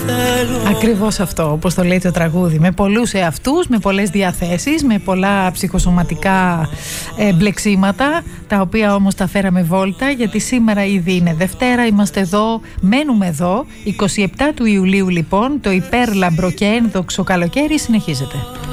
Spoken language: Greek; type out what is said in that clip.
Ακριβώς αυτό, όπως το λέει το τραγούδι. Με πολλούς εαυτούς, με πολλές διαθέσεις, με πολλά ψυχοσωματικά μπλεξίματα, τα οποία όμως τα φέραμε βόλτα, γιατί σήμερα ήδη είναι Δευτέρα, είμαστε εδώ, μένουμε εδώ. 27 του Ιουλίου λοιπόν, το υπέρλαμπρο και ένδοξο καλοκαίρι συνεχίζεται.